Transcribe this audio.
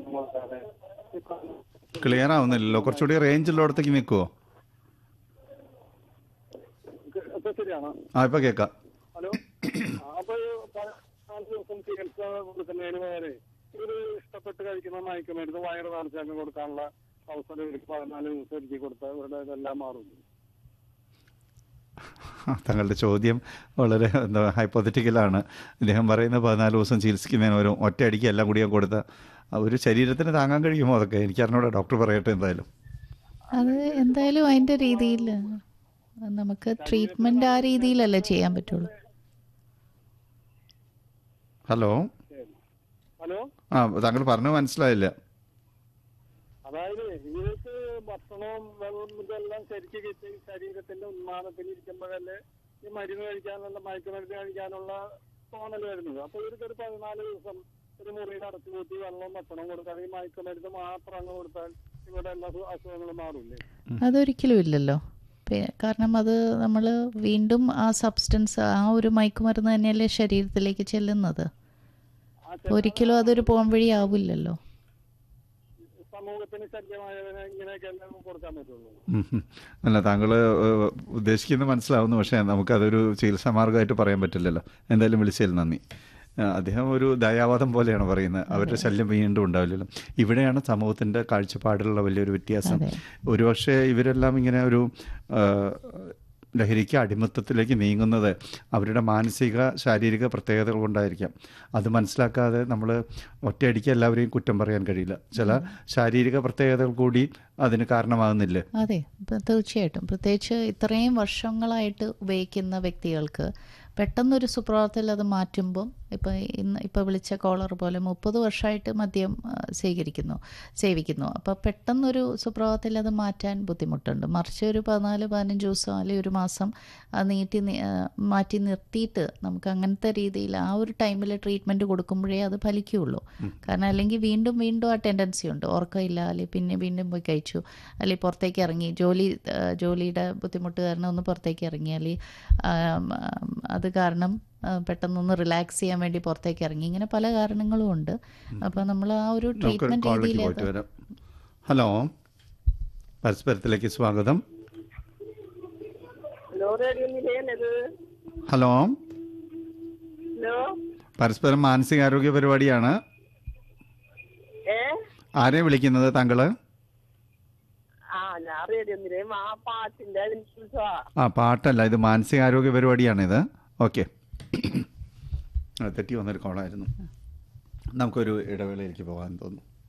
കൊടുക്കാതെ ഇപ്പൊ ക്ലിയർ ആവുന്നില്ലല്ലോ, കുറച്ചുകൂടി റേഞ്ച് ഉള്ളിടത്തേക്ക് നിൽക്കുമോ? ഇപ്പൊ ശരിയാണോ? ഇപ്പൊ കേൾക്കാം. ഹലോ. അപ്പൊ 4 ദിവസം ചികിത്സ കൊടുക്കുന്നതിന് പകരം ഇവര് ഇഷ്ടപ്പെട്ട് കഴിക്കുന്ന മയക്കുമരുന്ന് വയറ് നിറച്ചാക്കി കൊടുക്കാനുള്ള അവസരം ഇവർക്ക് 14 ദിവസം ഒരുക്കി കൊടുത്താൽ ഇവരുടെ ഇതെല്ലാം മാറും. തങ്ങളുടെ ചോദ്യം വളരെ ഹൈപ്പോത്തറ്റിക്കലാണ്. ഇദ്ദേഹം പറയുന്നത് 14 ദിവസം ചികിത്സിക്കുന്നതിന് ഒരു ഒറ്റയടിക്ക് എല്ലാം കൂടി കൊടുത്ത ഒരു ശരീരത്തിന് താങ്ങാൻ കഴിയുമോ? അതൊക്കെ എനിക്കറിഞ്ഞൂടെ, ഡോക്ടർ പറയട്ടെ എന്തായാലും. അത് എന്തായാലും അതിൻ്റെ രീതിയിൽ നമുക്ക് ട്രീറ്റ്മെൻറ്റ് ആ രീതിയിലല്ലേ ചെയ്യാൻ പറ്റുള്ളൂ. ഹലോ. ഹലോ. താങ്കൾ പറഞ്ഞത് മനസ്സിലായില്ല. അതായത് ഇവർക്ക് ഭക്ഷണവും വെള്ളം ഇതെല്ലാം ശരിക്ക് കിട്ടി ശരീരത്തിന്റെ ഉന്മാദത്തിന് ഇരിക്കുമ്പോഴല്ലേ ഈ മരുന്ന് കഴിക്കാനുള്ള മയക്കുമരുന്ന് കഴിക്കാനുള്ള തോന്നൽ വരുന്നത്. അപ്പൊ ഇവർക്ക് ഒരു 14 ദിവസം ഒരു മുറിയിൽ അടച്ചു കൂട്ടി വെള്ളവും ഭക്ഷണവും കൊടുക്കാൻ ഈ മയക്കുമരുന്ന് മാത്രം അങ്ങ് കൊടുത്താൽ ഇവിടെ എല്ലാ അസുഖങ്ങളും മാറില്ലേ? അതൊരിക്കലും ഇല്ലല്ലോ. കാരണം അത് നമ്മൾ വീണ്ടും ആ സബ്സ്റ്റൻസ്, ആ ഒരു മയക്കുമരുന്ന് തന്നെയല്ലേ ശരീരത്തിലേക്ക് ചെല്ലുന്നത്. ഒരിക്കലും അതൊരു പോം വഴി ആവില്ലല്ലോ. സമൂഹത്തിന് ശല്യമായതിനെ ഇങ്ങനെയൊക്കെ എല്ലാം കൊടുക്കാൻ പറ്റുള്ളൂ. അല്ല, താങ്കൾ ഉദ്ദേശിക്കുന്നത് മനസ്സിലാവുന്നു. പക്ഷേ നമുക്കതൊരു ചികിത്സാ മാർഗമായിട്ട് പറയാൻ പറ്റില്ലല്ലോ. എന്തായാലും വിളിച്ചതിൽ നന്ദി. അദ്ദേഹം ഒരു ദയാവാദം പോലെയാണ് പറയുന്നത്. അവരുടെ ശല്യം വീണ്ടും ഉണ്ടാവില്ലല്ലോ. ഇവിടെയാണ് സമൂഹത്തിൻ്റെ കാഴ്ചപ്പാടിലുള്ള വലിയൊരു വ്യത്യാസം. ഒരുപക്ഷെ ഇവരെല്ലാം ഇങ്ങനെ ഒരു ലഹരിക്ക് അടിമത്തത്തിലേക്ക് നീങ്ങുന്നത് അവരുടെ മാനസിക ശാരീരിക പ്രത്യേകതകൾ കൊണ്ടായിരിക്കാം. അത് മനസ്സിലാക്കാതെ നമ്മൾ ഒറ്റയടിക്ക് എല്ലാവരെയും കുറ്റം പറയാൻ കഴിയില്ല. ചില ശാരീരിക പ്രത്യേകതകൾ കൂടി അതിന് കാരണമാകുന്നില്ലേ? അതെ, തീർച്ചയായിട്ടും. പ്രത്യേകിച്ച് ഇത്രയും വർഷങ്ങളായിട്ട് ഉപയോഗിക്കുന്ന വ്യക്തികൾക്ക് പെട്ടെന്നൊരു സുപ്രഭാതത്തിൽ അത് മാറ്റുമ്പം, ഇപ്പോൾ വിളിച്ച കോളർ പോലെ 30 വർഷമായിട്ട് മദ്യം സേവിക്കുന്നു. അപ്പോൾ പെട്ടെന്നൊരു സുപ്രഭാതത്തിൽ അത് മാറ്റാൻ ബുദ്ധിമുട്ടുണ്ട്. മറിച്ച് ഒരു 14-15 ദിവസം അല്ലെങ്കിൽ ഒരു മാസം അത് മാറ്റി നിർത്തിയിട്ട് നമുക്ക് അങ്ങനത്തെ രീതിയിൽ ആ ഒരു ടൈമിൽ ട്രീറ്റ്മെൻറ്റ് കൊടുക്കുമ്പോഴേ അത് ഫലിക്കുകയുള്ളൂ. കാരണം അല്ലെങ്കിൽ വീണ്ടും വീണ്ടും ആ ടെൻഡൻസി ഉണ്ട്. ഉറക്കമില്ല, അല്ലെങ്കിൽ പിന്നെ വീണ്ടും പോയി കഴിച്ചു, അല്ലെങ്കിൽ പുറത്തേക്ക് ഇറങ്ങി ജോലിയുടെ ബുദ്ധിമുട്ട് കാരണം ഒന്ന് പുറത്തേക്ക് ഇറങ്ങി, അല്ലെങ്കിൽ അത് കാരണം പെട്ടെന്നൊന്ന് റിലാക്സ് ചെയ്യാൻ വേണ്ടി പുറത്തേക്ക് ഇറങ്ങി, ഇങ്ങനെ പല കാരണങ്ങളും ഉണ്ട്. അപ്പോൾ നമ്മൾ ആ ഒരു ട്രീറ്റ്മെൻറ്റ് രീതിയിൽ. ഹലോ, പരസ്പരത്തിലേക്ക് സ്വാഗതം. ഹലോ, പരസ്പരം മാനസികാരോഗ്യ പരിപാടിയാണ്. ആരെയാ വിളിക്കുന്നത് താങ്കള്? പാട്ടല്ല, ഇത് മാനസികാരോഗ്യ പരിപാടിയാണിത്. ഓക്കെ, തെറ്റി വന്നൊരു കോളായിരുന്നു. നമുക്കൊരു ഇടവേളയിലേക്ക് പോകാൻ തോന്നുന്നു.